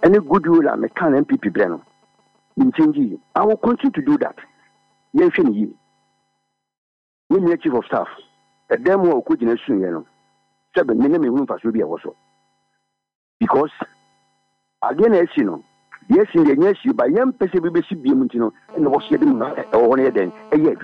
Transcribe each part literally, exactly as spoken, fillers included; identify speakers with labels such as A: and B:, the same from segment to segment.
A: any goodwill I can M P P Breno. In changing, I will continue to do that. Yes, you. When you're chief of staff, a demo could in a soon, you know. Seven minimum room for Subia also. Because again, as you know, yes, in the yes, you by young person will be Sibimutino and was getting one year then a year.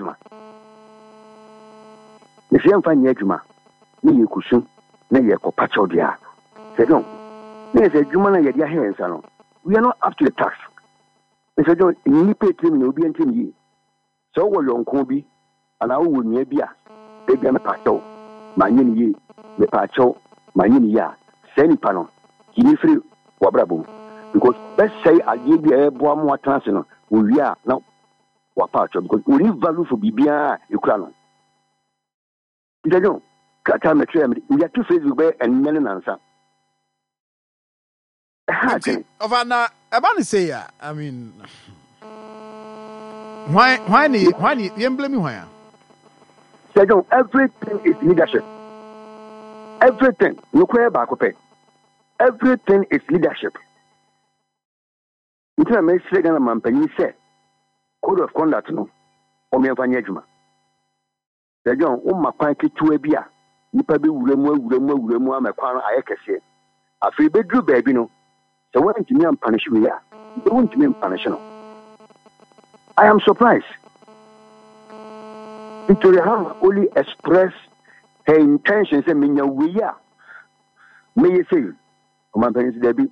A: If you find Yajuma, me could soon, nay, a copacho dia. Say no. There's a Jumana Yadia hands, salon. We are not up to the task. If I don't, you pay to me, you'll be until ye. So will your Kobe, and I will near beer. Baby, I'm a pato. My ye, the pacho, my ya, semi panel. He free, wabrabo. Because let's say I give you a boy more transient. We are now, wapacho, because we need value for Bibia, Ukraine. If I don't, cut time a tram, we are two phases away and men answer.
B: Of Anna, about say, I mean, why, why, why, you blame me why?
A: So everything is leadership. Everything, no care back up. Everything is leadership. Until I make second a man, Penny said, code of conduct, no, or me of an edgema. The young, oh, my pike to a beer. You probably will more, will more, will more, my crown, I can say. A free bedroom baby, no. So when to me and punish me, they want to me punish no. I am surprised. Victoria Ham only express her intentions and mean we are. May you say, my parents, Debbie.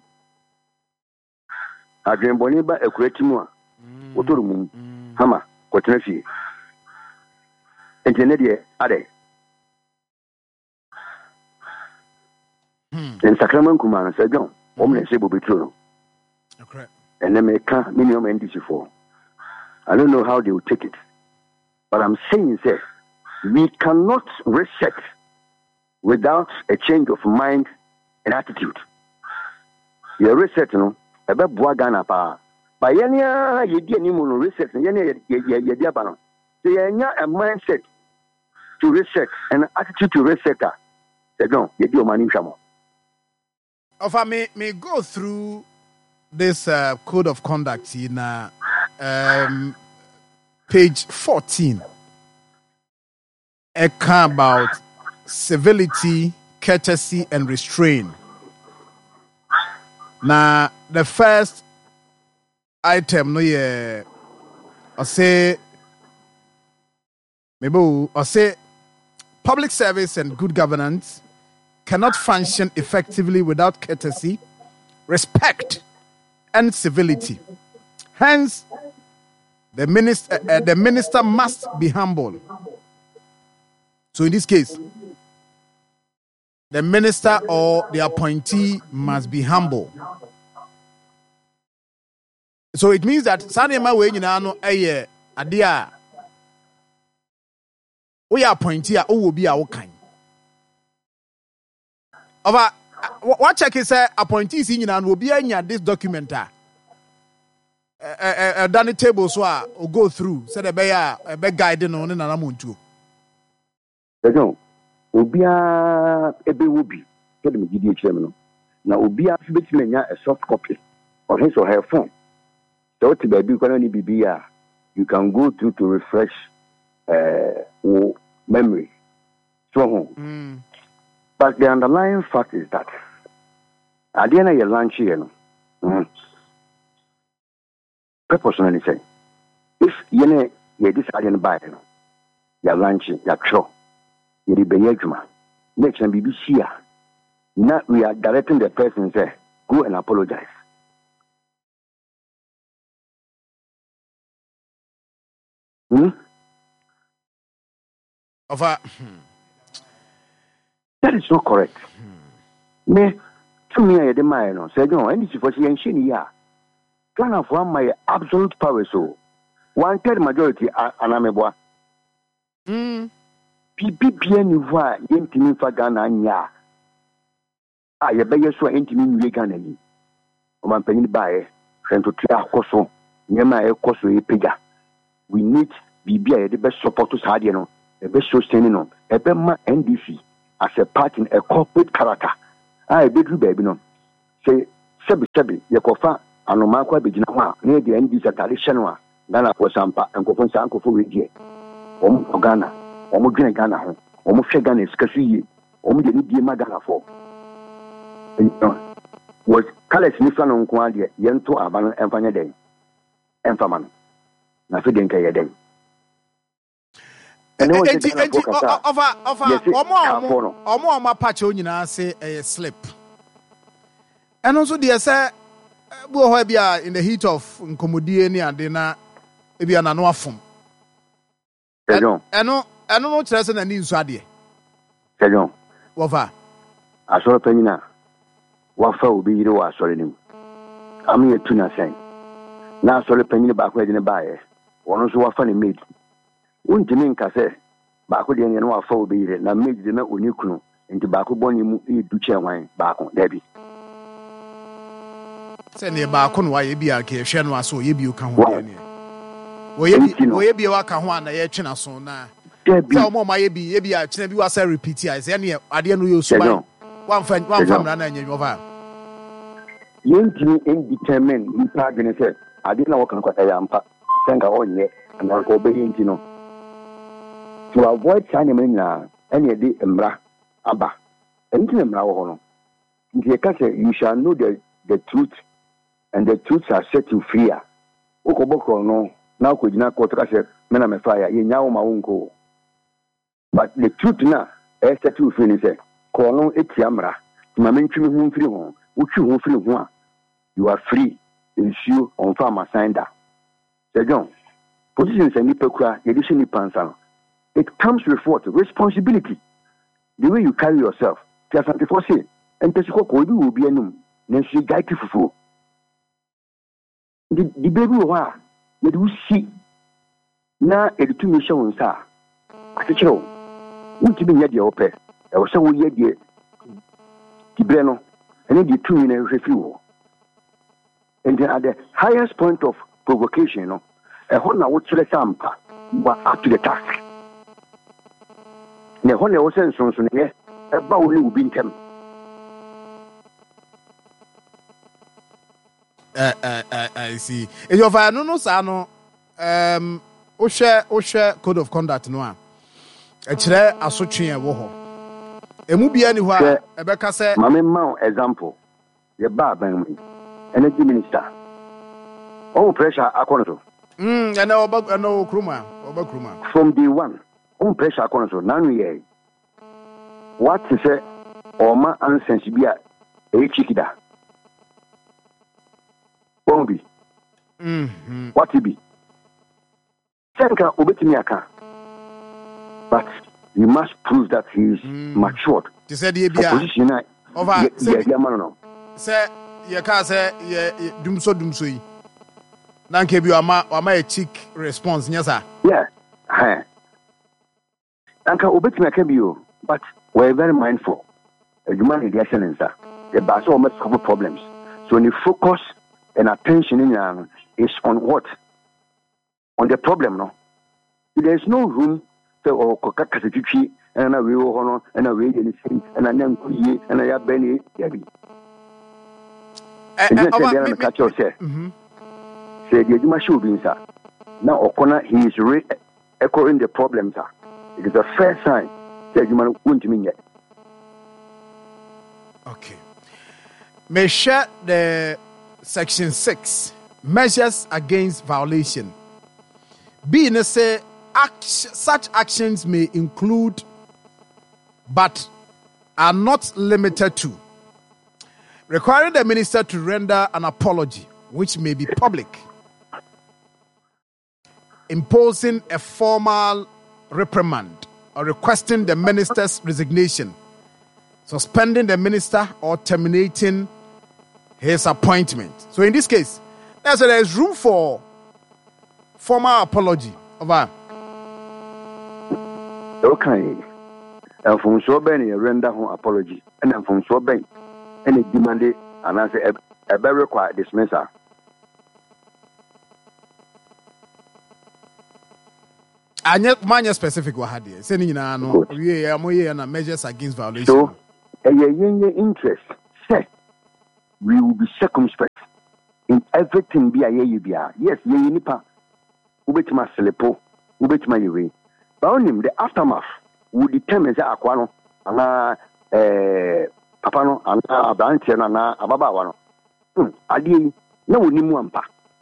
A: I dream Boniba a great more. Otorum, Hammer, Quatrafi. And Genedia, Ade. And Sacramento Kuman said, John. Woman say will be true.
B: Okay.
A: And then make a minimum N D C four. I don't know how they will take it. But I'm saying that we cannot reset without a change of mind and attitude. You reset, no, about Boagana pa. By any you get any more reset, and any Yadiabano. They are a mindset to reset and an attitude to reset. They don't, you do money.
B: If I may, may go through this uh, code of conduct in uh, um, page fourteen, it comes about civility, courtesy, and restraint. Now, the first item, no, yeah, I say, maybe I say, public service and good governance cannot function effectively without courtesy, respect, and civility. Hence, the minister, uh, the minister must be humble. So in this case, the minister or the appointee must be humble. So it means that Sanema we nyina no eye ade a we appointee a wo bi a wo kan. Over what check is say appointees nyina no obi anya this document a eh down the table so a go through say the be a be guide no ne nana montuo.
A: Ejo obia ebe wo bi so de megidi ekirem no na obia betime nya a soft copy or his or her phone. So to baby kana ni bibia you can go through to refresh uh memory. So mm. But the underlying fact is that at the end of your lunch here, no, mm, personally say, if you know you decide buy no, your lunch, your show, you be yejuma, next time be here. Now we are directing the person say, go and apologize. Hmm?
B: Over.
A: That is not correct. Hmm. Me, to me, I demand no. Say no, and this is for she and she ya. Plan of one my absolute power so. One third majority anameboa.
B: Hmm.
A: Pipi bien ni voix intimi fa Ghana nya. Ah, ye be so intimi nwe Ghana ni. O man panyin bae, rento tia akoso, nyema e koso e pega. We need bibia ye de be support to sa de no. E be so standing no. E be ma N D C as a part in a corporate character. I be do baby no. Say sebi sebi yekofa anoma kwa begina ho a na de ndi satare hye no a Ghana for sampa enkofo nsa enkofo wegie om Ghana om dwene Ghana ho om hwe Ghana sikasu yi om de ni die ma Ghana for was kales ni fa no nko ade yento aba no emfanya den emfama no na fe den ka ye den
B: enti enti over over omo omo omo patch onyina ase eh slip eno so de se bu ho bia in the heat of nkomodie ni ade na e bia na no afom eno eno eno no kire se na ni nsu ade
A: sejon
B: over
A: asoro panyina wafa obi yire wa asoro nim am ye tuna sen na asoro panyina ba ko edine baaye wono so wafa ne maid untimi nka se ba ko de ne no wafa obi yire na maid de na onikunu nti ba ko boni mu e duche hwan ba ko dabi
B: se ne ba ko no wa ye bia ke hwe no aso ye bia ka ho de ne wo ye bia wo ye bia wa ka ho na ye twena so na se o mo ma ye bia ye bia twena bi wa se repeat ya se ne ade no yo so ba one fan one family na nyanyo over
A: yentini indeterminate ipa gene se ade na wokan kwata ya mpa senga onye na ko be yentino to avoid time men na ene de emra aba enti emra wo hono nti ka se you shall know the the truth and the truth shall set you free okoboko no na ko gina ko ka se me na me fire ye nyawo ma wonko but the truth na e set you free ni se kono etiamra ma mentwi me hu mfiri ho utwi ho mfiri ho a you are free issue on farm assigner sejon position se ni pekura ye di ni pansa it comes with what responsibility the way you carry yourself just as before say and pesiko ko bi wo bi anum na nsi gaiti fufu the the baby wa ye do see na editu me show nsa akekero unti bi nya de ope e wo se wo ye de Tibre no, and the two in a review. And then at the highest point of provocation, no, a honor would select sampa, but up to the task. The honor was sent from here, a bowl will be in them.
B: I see. If you're no no sano, um, Osha Osha code of conduct no. A chair a suchi and woho. Emu bia ni hwa ebeka se
A: mame ma example ye ba ban mi energy minister oh pressure akono
B: mm ene oba ene okruma oba kruma
A: from day one oh pressure akono nanu ye what is say oma ansense bia e chikida bombi
B: mhm
A: what it be senka obetimi aka but you must prove that he is mm. matured.
B: You said he be a over.
A: Yeah, yeah, man, no.
B: Say, you can't say, yeah, dumso dumso. Nanke bi ama ama a chick response, yes, sir.
A: Yeah, huh. Nanka obeti me can be you, but we're very mindful. A human is the excellence, sir. The basso almost couple problems. So when you focus and attention in your is on what? On the problem, no. There is no room. O kokaka setitwi na we wo hono na we ye ni sin na na nkuye na ya bani yabi eh eh over me catch you say mhm say the aduma show bi nsa na okona he is re echoing the problems sir. It is a fair sign say aduma won't me yet.
B: Okay, may share the section six measures against violation be in say Act, such actions may include, but are not limited to, requiring the minister to render an apology, which may be public, imposing a formal reprimand or requesting the minister's resignation, suspending the minister or terminating his appointment. So in this case, there's, there's room for formal apology. Over.
A: Okay. And from so many render home apology, and then from so many any demanded and answer a very required dismissal.
B: Anya manya specific wahadi. Say ni na no we amoye na measures against violation.
A: So, a yen interest. Say, we will be circumspect in everything be a ye be. Yes, ye nipa. Ubetima selepo, ubetima yewe. But on him, the aftermath will determine the aquano, ana eh papano, ana abanti, ana ababa wano. Hmm, adi no ni muampa.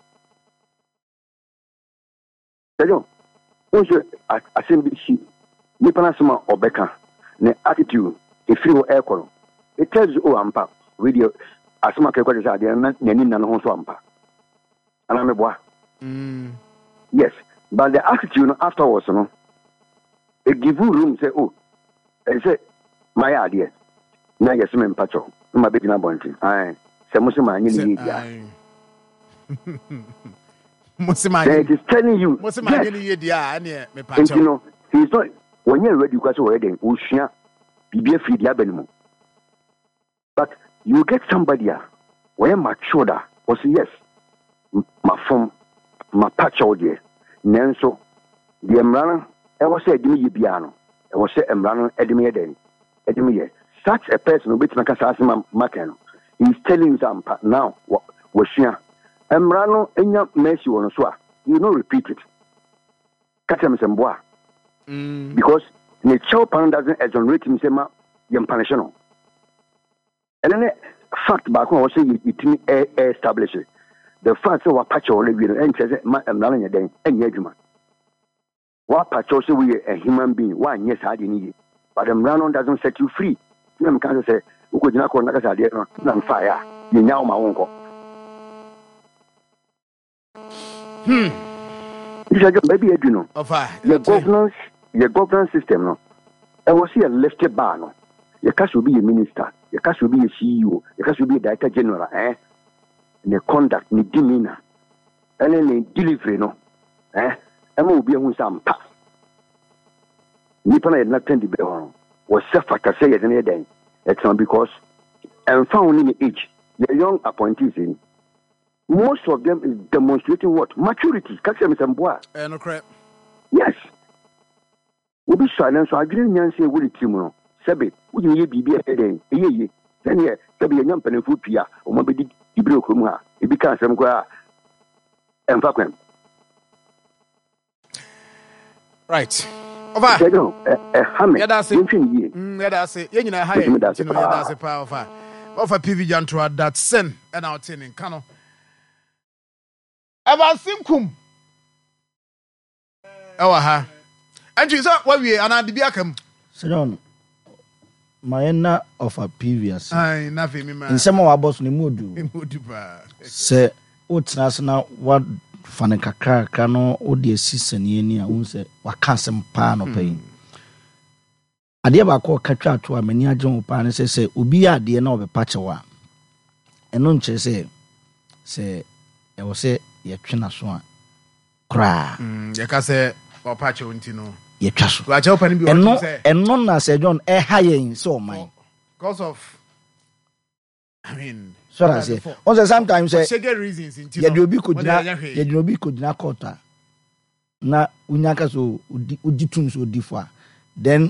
A: Sejo, onje asembishi nipa na sema obeka ne attitude if you air column. It tells you oh ampa video asema ke kwade sa de na nani na no so ampa. Ana meboa.
B: Mm.
A: Yes, but the attitude afterwards, you know, it give you room. Say, oh, and say, my idea. Now yes, me mpacho. My baby na bonti. Aye, say musima ni ni dia.
B: Musima.
A: It is telling you.
B: Musima ni ni dia. Ane me mpacho.
A: You know, he's not. When you're ready, you can say already. Ushia, bibi free dia benimo. But you get somebody ah, when you're mature da, or say yes, my form. Ma patch out there. Nanso, the Emrano, I was said, Dimi Biano. I was said, Emrano, Edimi Eden. Edimi. Such a person, which Nakasasima Macano, he's telling you some now, what was she? Emrano, and your mercy on Swa. You know, repeat it. Katam Samboa. Because the child pan doesn't exonerate himself, Yam Panashano. And then, fact back when I was saying it established. The fact that what patch already and says I'm not in then and yeduma. What patch also we a human being, one yes I didn't need. But the Mranon doesn't set you free. You can't say, who could not call Nakasa on fire. You know my uncle. Hmm. This is maybe you know. Your governance your governance system no. I was here left bar no. Your cash will be a minister, your cash will be a C E O, your cash will be a director general, eh? The conduct, the demeanor, and then the delivery, no, eh? And will be a some pass. Nippon had not tended to be on. Was self like I say at any day. It's not because and found in the age, the young appointees in most of them is demonstrating what maturity. Catch them some boy.
B: Eh, no crap.
A: Yes. We'll be silent, so I didn't say, will it, Timo? Sabi, would you be a day? Ye, then here, Sabi, a young penny food pia, or maybe. Ibrokuma, it becomes some gra and vacuum.
B: Right. Over.
A: A hammer.
B: Yeah, that's it. Yeah, that's it. You know, high. You know, that's a power of a of a P V Jantua that send and out in Kano. About Simkum. Oh, ha. And you saw what we are not the Biakam.
C: Sit down. My of a previous.
B: I nothing, man.
C: In some of our boss, ni mudu. Say, what's national what Fanaka Cano, or the assistant yenia, who say, what can't some pan or pay. I dear call catch out to a many John Pan say, Ubia, dear no, a patch away. And non say, say, I will say, ye china swan. Cry.
B: You can say, or patch untino.
C: Ye trust.
B: And
C: no, and none as a John a high so mine.
B: Because of, I mean,
C: so I say, also sometimes say,
B: reasons in
C: Yadobi could not, Yadobi could not quarter. Na Unyaka so Uditun so differ. Then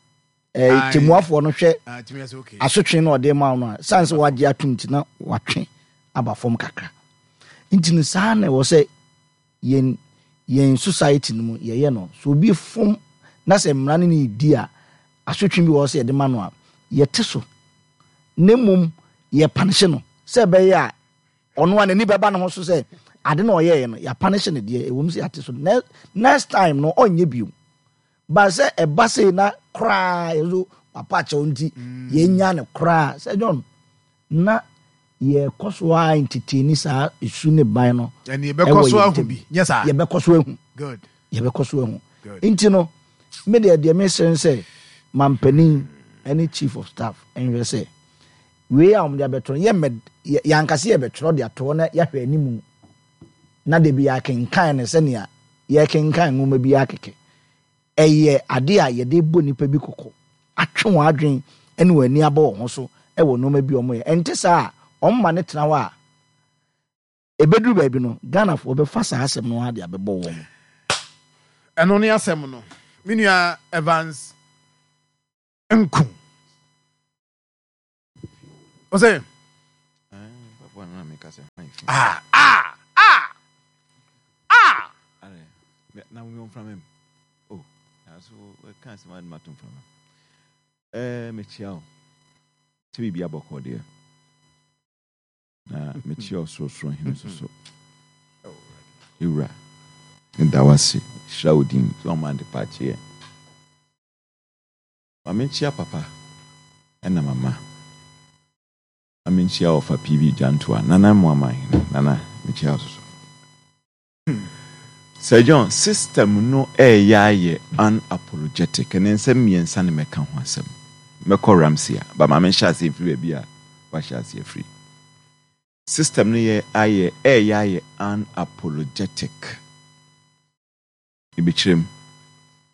C: a Timwa for no share. I should train or de mauna. Sans what ya tuntina, what train about from Kaka. Into the sun, I was say, yen. Yen society no ye no so bi fom na se mrane ni di a asotwe bi wo se de manual ye teso nemum ye punish no se be ya ono an ni beba no so se ade na oye no ya punish ne de e wom se ateso next time no onye biu ba se e ba se na kra yo papa cha onti ye nya ne kra se John na ye koswa entertain sa isu ne ban no
B: and ye be koswa hu bi yes sir
C: ye be koswa hu
B: good
C: ye be koswa hu inti no me de de me say mampanin any chief of staff and we say we am de betro ye me yankase ye betro de ato na ya hwe animu na de bi akenkan ne se ne ye kenkan ngoma bi akeke eye ade a ye de bo nipa bi kokko atwe won adwen ene wani aba wo so e wo no ma bi omo ye ente sa omma ne tena wa ebeduru ba bi no Ghana fo be fa sa asem no ade abebo wo mo
B: eno ne asem no minua Evans Nku o say Ah, ah, ah, ah.
D: Now we from him. Oh, so we can't see my matum from him. Eh, Michelle. To be a book or dear. Na Michelle so strong him so so. Ira. And that was it. Shouting to man the party. I mean, chia papa and a mama. I mean, chia of a P V Jantua. Nana, mama, Nana, Michelle. Sir John, system no air ye unapologetic, and then send me and Sandy McCann Wansem. Meko Ramsia, but my man shall say free beer, what shall say free. System no ye aye air ye unapologetic. Ibitrim.